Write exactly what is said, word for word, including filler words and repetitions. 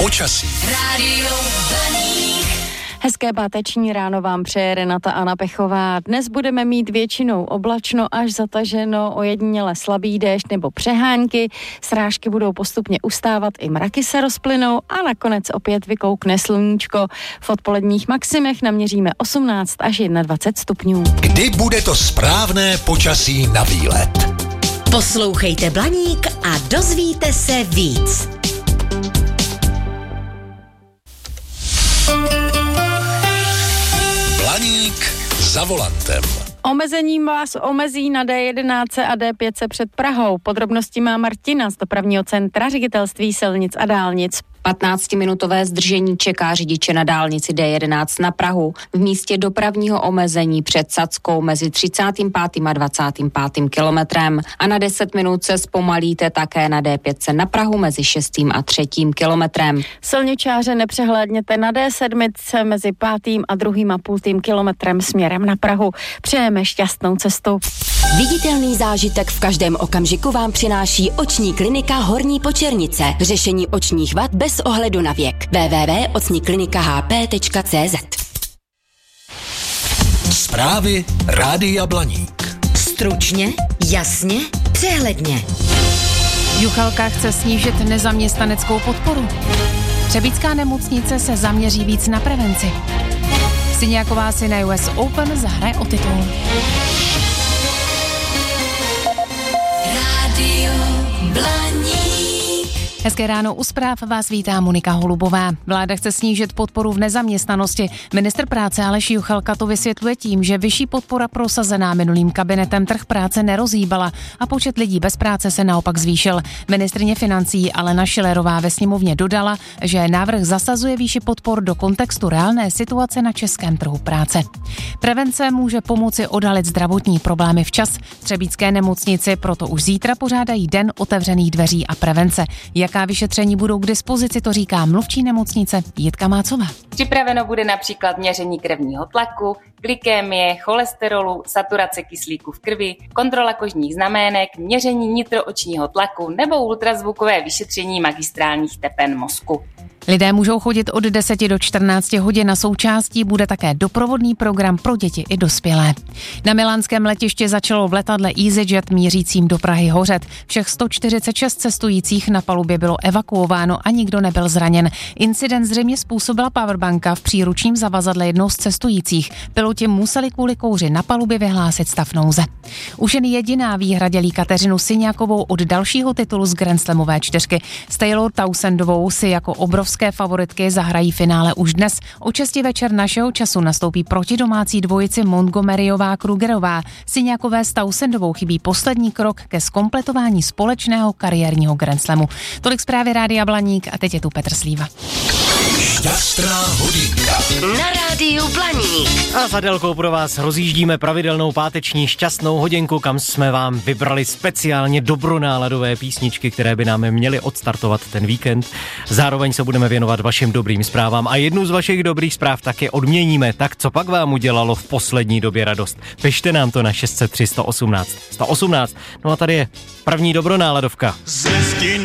počasí. Rádio Blaník. Hezké páteční ráno vám přeje Renata Anna Pechová. Dnes budeme mít většinou oblačno až zataženo, ojediněle slabý déšť nebo přehánky. Srážky budou postupně ustávat, i mraky se rozplynou a nakonec opět vykoukne sluníčko. V odpoledních maximech naměříme osmnáct až dvacet jedna stupňů. Kdy bude to správné počasí na výlet? Poslouchejte Blaník a dozvíte se víc. Blaník za volantem. Omezením vás omezí na D jedenáct a D pět před Prahou. Podrobnosti má Martina z dopravního centra Ředitelství silnic a dálnic. patnáctiminutové zdržení čeká řidiče na dálnici D jedenáct na Prahu. V místě dopravního omezení před Sackou mezi třicátým pátým a dvacátým pátým kilometrem. A na deset minut se zpomalíte také na D pět na Prahu mezi šestým a třetím kilometrem. Silničáře nepřehlédněte na D sedm mezi pátým a druhým a půltým kilometrem směrem na Prahu. Přejeme šťastnou cestu. Viditelný zážitek v každém okamžiku vám přináší oční klinika Horní Počernice. Řešení očních vad bez ohledu na věk. w w w tečka ocni klinika h p tečka c z. Zprávy Rádia Blaník. Stručně, jasně, přehledně. Juchelka chce snížit nezaměstnaneckou podporu. Třebíčská nemocnice se zaměří víc na prevenci. Syňáková si na U S Open zahraje o titul. Rádio Blaník. Hezké ráno, u zpráv vás vítá Monika Holubová. Vláda chce snížit podporu v nezaměstnanosti. Ministr práce Aleš Juchelka to vysvětluje tím, že vyšší podpora prosazená minulým kabinetem trh práce nerozhýbala a počet lidí bez práce se naopak zvýšil. Ministryně financí Alena Schillerová ve sněmovně dodala, že návrh zasazuje výši podpor do kontextu reálné situace na českém trhu práce. Prevence může pomoci odhalit zdravotní problémy včas. V třebíčské nemocnici proto už zítra pořádají den otevřených dveří a prevence. Jaká vyšetření budou k dispozici, to říká mluvčí nemocnice Jitka Mácová. Připraveno bude například měření krevního tlaku, glykémie, cholesterolu, saturace kyslíku v krvi, kontrola kožních znamének, měření nitroočního tlaku nebo ultrazvukové vyšetření magistrálních tepen mozku. Lidé můžou chodit od deseti do čtrnácti hodin a součástí bude také doprovodný program pro děti i dospělé. Na milánském letišti začalo v letadle EasyJet mířícím do Prahy hořet. Všech sto čtyřicet šest cestujících na palubě bylo evakuováno a nikdo nebyl zraněn. Incident zřejmě způsobila powerbanka v příručním zavazadle jednoho z cestujících. Piloti museli kvůli kouři na palubě vyhlásit stav nouze. Už jen jediná výhra dělí Kateřinu Syňákovou od dalšího titulu z Grand Slamové čtyřky. S Taylor Townsendovou si jako obrovské favoritky zahrají finále už dnes. O šesti večer našeho času nastoupí proti domácí dvojici Montgomeryová Krugerová. Syňákové s Townsendovou chybí poslední krok ke zkompletování společného kariérního Grand Slamu. Tolik zprávy Rádia Blaník a teď je tu Petr Slíva. Šťastná hodinka. Na Rádiu Blaník. A s Adelkou pro vás rozjíždíme pravidelnou páteční šťastnou hodinku, kam jsme vám vybrali speciálně dobronáladové písničky, které by nám měly odstartovat ten víkend. Zároveň se budeme věnovat vašim dobrým zprávám a jednu z vašich dobrých zpráv taky odměníme. Tak co pak vám udělalo v poslední době radost? Pište nám to na šest set tři sto osmnáct sto osmnáct. No a tady je první dobronáladovka. Zjistí